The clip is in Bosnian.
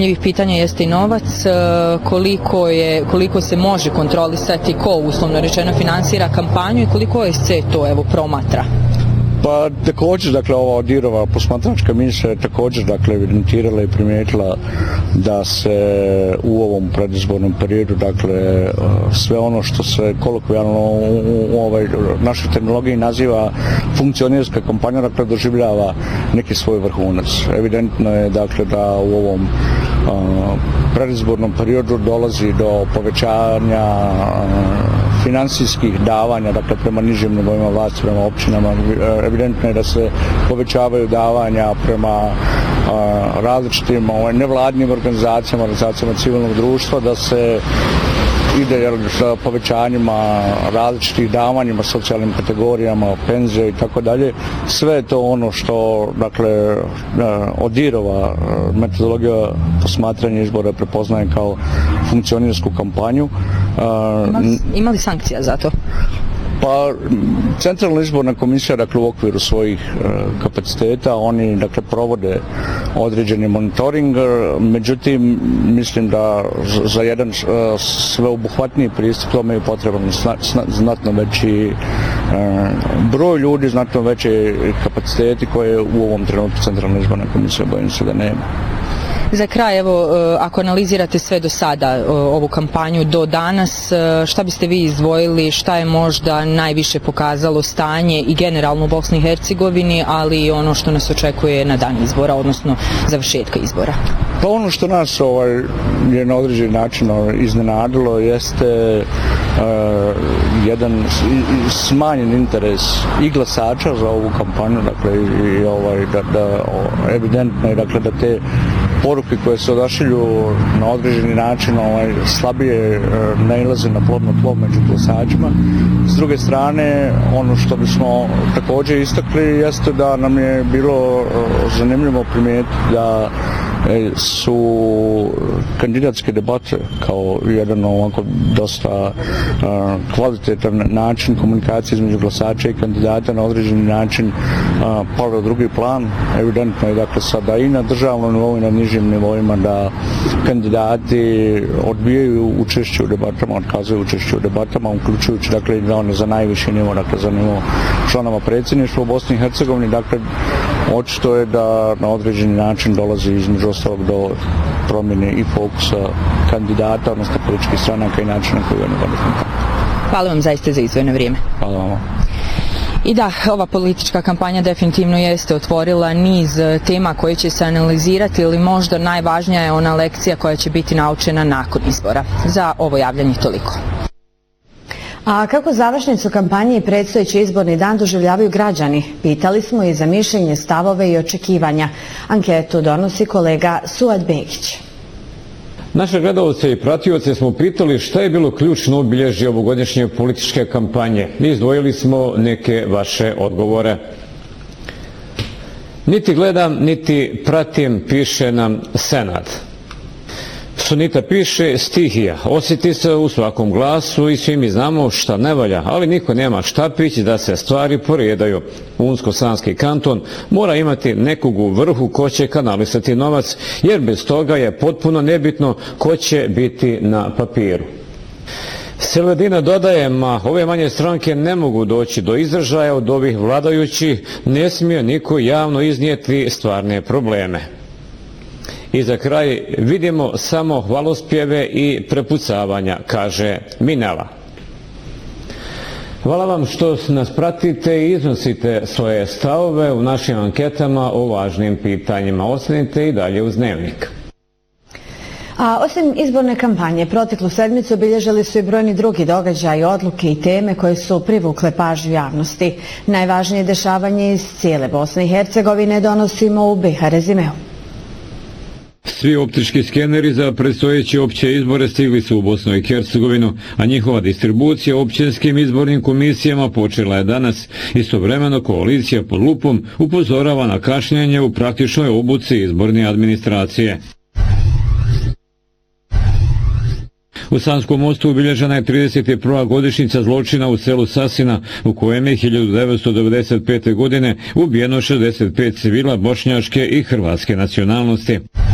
zanimljivih pitanja jeste i novac, koliko se može kontrolisati, ko uslovno rečeno finansira kampanju i koliko OSC to evo promatra. Pa također, dakle, ova ODIHR-ova posmatračka misija je također, dakle, evidentirala i primijetila da se u ovom predizbornom periodu, dakle, sve ono što se kolokvijalno u ovoj našoj terminologiji naziva funkcionerska kampanja, dakle, doživljava neki svoj vrhunac. Evidentno je, dakle, da u ovom predizbornom periodu dolazi do povećanja financijskih davanja, dakle, prema nižim nivoima vlasti, prema općinama. Evidentno je da se povećavaju davanja prema različitim nevladnim organizacijama civilnog društva, da se ide sa povećanjima različitih davanjima, socijalnim kategorijama, penzije i tako dalje. Sve je to ono što, dakle, ODIHR-ova metodologija posmatranja izbora prepoznaje kao funkcionersku kampanju. Ima li sankcija za to? Pa, Centralna izborna komisija, dakle, u okviru svojih kapaciteta, oni, dakle, provode određeni monitoring, međutim, mislim da za jedan sveobuhvatniji pristup tome je potreban znatno veći broj ljudi, znatno veće kapaciteti koje u ovom trenutku Centralna izborna komisija bojim se da nema. Za kraj, evo, ako analizirate sve do sada, ovu kampanju do danas, šta biste vi izdvojili, šta je možda najviše pokazalo stanje i generalno u Bosni i Hercegovini, ali i ono što nas očekuje na dan izbora, odnosno završetka izbora? Pa ono što nas je na određeni način iznenadilo jeste jedan smanjen interes i glasača za ovu kampanju, dakle, evidentno je, dakle, da te poruke koje se odašilju na određeni način slabije nailaze na plodno tlo među glasačima. S druge strane, ono što bismo također istakli jeste da nam je bilo zanimljivo primijetiti da su kandidatske debate kao jedan ovako dosta kvalitetan način komunikacije između glasača i kandidata na određeni način palo u drugi plan. Evidentno je, dakle, sada i na državnom nivou i na nižim nivoima da kandidati odbijaju učešće u debatama, otkazuju učešće u debatama, uključujući, dakle, i one za najviši nivo, dakle, za nivo članova predsjedništva u Bosni i Hercegovini. Dakle, očito je da na određeni način dolazi između ostalog do promjene i fokusa kandidata, odnosno političkih stranaka i načina koji oni vode kampanju. Hvala vam zaista za izdvojeno vrijeme. Hvala vam. I da, ova politička kampanja definitivno jeste otvorila niz tema koje će se analizirati, ili možda najvažnija je ona lekcija koja će biti naučena nakon izbora. Za ovo javljanje toliko. A kako završnicu kampanje i predstojeći izborni dan doživljavaju građani? Pitali smo i za mišljenje, stavove i očekivanja. Anketu donosi kolega Suad Begić. Naše gledalce i pratioce smo pitali šta je bilo ključno obilježje ovogodišnje političke kampanje. Izdvojili smo neke vaše odgovore. Niti gledam, niti pratim, piše nam Senad. Sunita piše stihija, osjeti se u svakom glasu i svi mi znamo šta ne valja, ali niko nema štapić da se stvari poredaju. Unsko-Sanski kanton mora imati nekog u vrhu ko će kanalisati novac, jer bez toga je potpuno nebitno ko će biti na papiru. Seledina dodaje, ove manje stranke ne mogu doći do izražaja od ovih vladajućih, ne smije niko javno iznijeti stvarne probleme. I za kraj vidimo samo hvalospjeve i prepucavanja, kaže Minela. Hvala vam što nas pratite i iznosite svoje stavove u našim anketama o važnim pitanjima. Ostanite i dalje uz Dnevnik. A osim izborne kampanje, proteklu sedmicu obilježili su i brojni drugi događaji, odluke i teme koje su privukle pažnju javnosti. Najvažnije dešavanje iz cijele Bosne i Hercegovine donosimo u BiH rezimeu. Svi optički skeneri za predstojeće opće izbore stigli su u Bosnu i Hercegovinu, a njihova distribucija općinskim izbornim komisijama počela je danas. Istovremeno koalicija pod lupom upozorava na kašnjenje u praktičnoj obuci izborne administracije. U Sanskom Mostu obilježena je 31. godišnjica zločina u selu Sasina, u kojem je 1995. godine ubijeno 65 civila bošnjačke i hrvatske nacionalnosti.